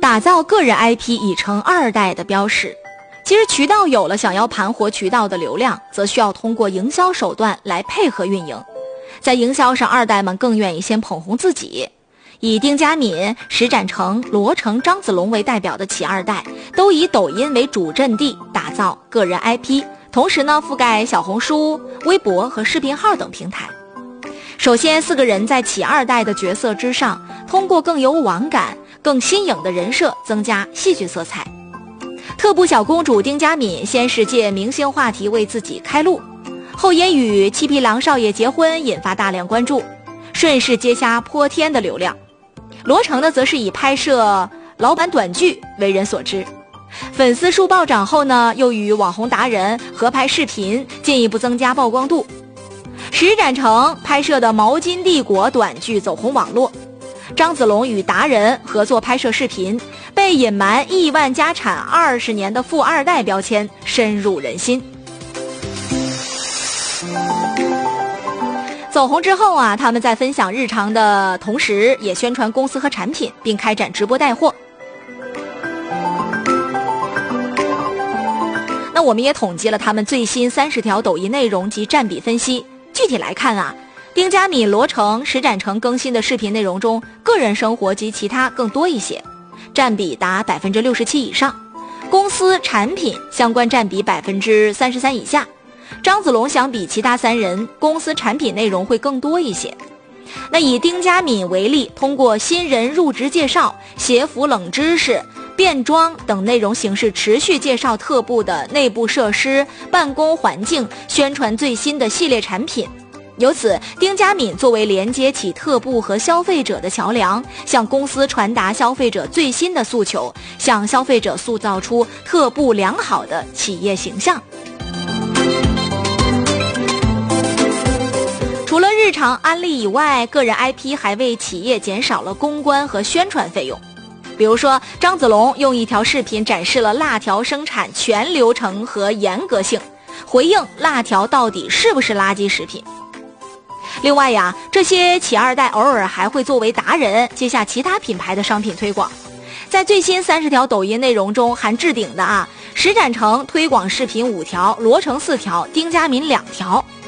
打造个人 IP 已成二代的标识。其实渠道有了，想要盘活渠道的流量，则需要通过营销手段来配合运营。在营销上，二代们更愿意先捧红自己。以丁家敏、石展成、罗成、张子龙为代表的企二代，都以抖音为主阵地打造个人 IP， 同时呢，覆盖小红书、微博和视频号等平台。首先，4个人在企二代的角色之上，通过更有网感、更新颖的人设，增加戏剧色彩。特步小公主丁家敏先是借明星话题为自己开路，后因与七匹狼少爷结婚引发大量关注，顺势接下泼天的流量。罗成呢，则是以拍摄老版短剧为人所知，粉丝数暴涨后呢，又与网红达人合拍视频，进一步增加曝光度。石展成拍摄的《毛巾帝国》短剧走红网络，张子龙与达人合作拍摄视频，被隐瞒亿万家产20年的富二代标签深入人心。走红之后啊，他们在分享日常的同时，也宣传公司和产品，并开展直播带货。那我们也统计了他们最新30条抖音内容及占比分析。具体来看啊，丁家敏、罗成、石展成更新的视频内容中，个人生活及其他更多一些，占比达67%以上；公司产品相关占比33%以下。张子龙相比其他3人，公司产品内容会更多一些。那以丁家敏为例，通过新人入职介绍、鞋服冷知识、变装等内容形式，持续介绍特步的内部设施、办公环境，宣传最新的系列产品。由此，丁家敏作为连接起特步和消费者的桥梁，向公司传达消费者最新的诉求，向消费者塑造出特步良好的企业形象。除了日常安利以外，个人 IP 还为企业减少了公关和宣传费用。比如说，张子龙用一条视频展示了辣条生产全流程和严格性，回应辣条到底是不是垃圾食品。另外呀，这些企二代偶尔还会作为达人接下其他品牌的商品推广。在最新30条抖音内容中，含置顶的石展成推广视频5条，罗成4条，丁家敏2条。